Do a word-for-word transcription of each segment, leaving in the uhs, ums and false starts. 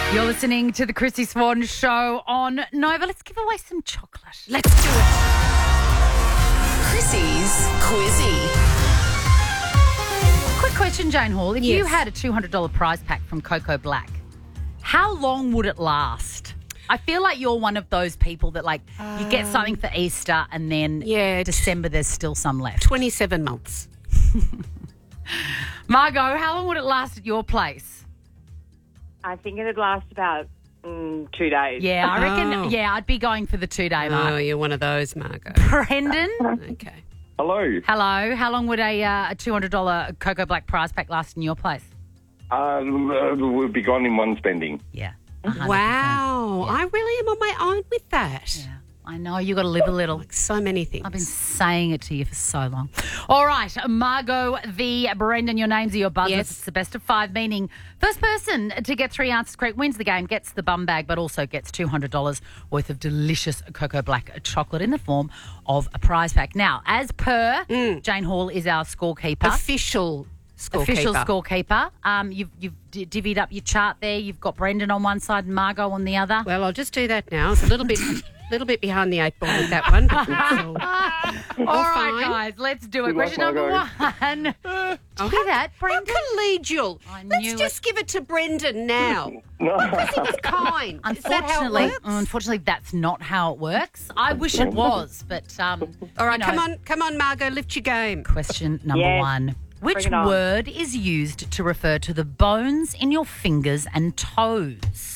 You're listening to the Chrissy Swan Show on Nova. Let's give away some chocolate. Let's do it. Chrissy's Quizzy. Quick question, Jane Hall. If Yes. you had a two hundred dollars prize pack from Cocoa Black, how long would it last? I feel like you're one of those people that, like, you get something for Easter and then Yeah, December there's still some left. twenty-seven months. Margot, how long would it last at your place? I think it'd last about mm, two days. Yeah, I reckon, Oh. yeah, I'd be going for the two-day Oh, mark. you're one of those, Margot. Brendan, Okay. Hello. hello. How long would a, uh, a two hundred dollars Cocoa Black prize pack last in your place? Um, uh, we'll be gone in one spending. Yeah. one hundred percent. Wow. I really am on my own with that. Yeah. I know, you got to live a little. Like so many things. I've been saying it to you for so long. All right, Margot v. Brendan, your names are your buzzers. Yes. It's the best of five, meaning first person to get three answers correct wins the game, gets the bum bag, but also gets two hundred dollars worth of delicious Cocoa Black chocolate in the form of a prize pack. Now, as per, Jane Hall is our scorekeeper. Official scorekeeper. Official scorekeeper. Um, you've you've d- divvied up your chart there. You've got Brendan on one side and Margot on the other. Well, I'll just do that now. It's a little bit little bit behind the eight ball with that one. But it's all, All right, fine. guys, let's do it. Good luck, Question number one. Did you hear that, How Brendan? collegial. I Let's knew just give it to Brendan now. No. It's kind. Is that how it Unfortunately, works? unfortunately, that's not how it works. I wish it was, but um. All right, you know. come on, come on, Margot, lift your game. Question number Yes. one. Which Bring it on. word is used to refer to the bones in your fingers and toes?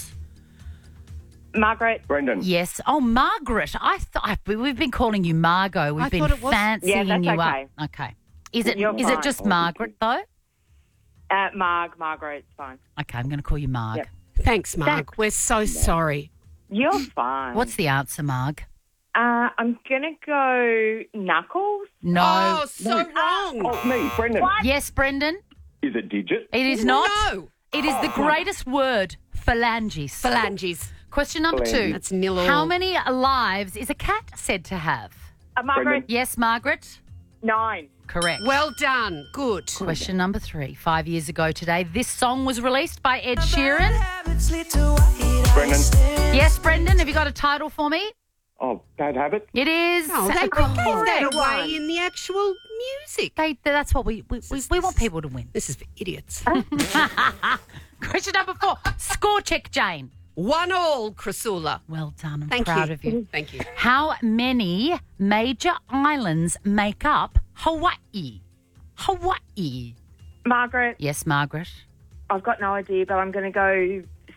Margaret, Brendan. Yes. Oh, Margaret. I thought we've been calling you Margot. We've I been thought it was- fancying Yeah, that's you okay. up. Okay. Is it You're is it fine. just Margaret though? uh, Marg, Margaret, it's fine. Okay, I'm going to call you Marg. Yep. Thanks, Mark. Thanks. We're so sorry. You're fine. What's the answer, Marg? Uh, I'm gonna go knuckles. No. Oh, so wrong. Oh, me, Brendan. Yes, Brendan. Is it digit? It is not. No. It is the greatest word, phalanges. Phalanges. Question number two. That's nil all. How many lives is a cat said to have? Uh, Margaret, Brendan. Yes, Margaret. nine. Correct. Well done. Good. Question number three. Five years ago today, this song was released by Ed Sheeran. Brendan. Yes, Brendan. Have you got a title for me? Oh, bad habit. It is. Oh, they gave that Correct. away in the actual music. They, that's what we we, we we want people to win. This is for idiots. Question number four. Score check, Jane. One all, Chrysula. Well done. I'm Thank proud you. of you. Thank you. How many major islands make up Hawaii? Hawaii. Margaret, Yes, Margaret. I've got no idea, but I'm gonna go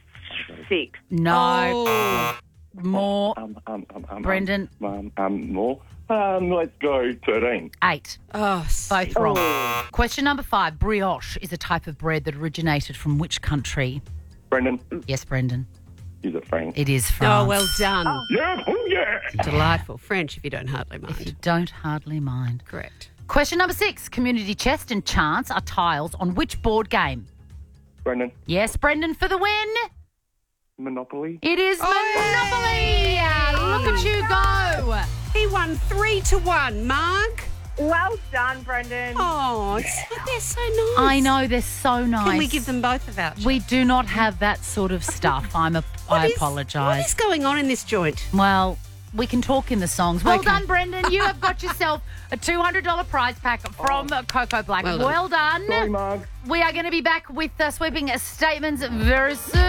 six. No. Oh. More. Um, um, um, um, Brendan. Um, um, um, more. Um, let's go thirteen. Eight. Oh, Both wrong. Question number five. Brioche is a type of bread that originated from which country? Brendan. Yes, Brendan. Is it Frank? It is France. oh, well done. Yeah. Oh, yeah. Delightful. French, if you don't hardly If you mind. don't hardly mind. Correct. Question number six. Community chest and chance are tiles on which board game? Brendan. Yes, Brendan for the win. Monopoly. It is Monopoly. Yeah, look at you go. He won three to one, Mark. Well done, Brendan. Oh, it's, they're so nice. I know, they're so nice. Can we give them both a voucher? We do not have that sort of stuff. I'm a. What I is- What apologise. is going on in this joint? Well, we can talk in the songs. Well Okay. done, Brendan. You have got yourself a two hundred dollars prize pack from Cocoa Black. Well Well done. done. Sorry, Marg. We are going to be back with uh, sweeping statements very soon.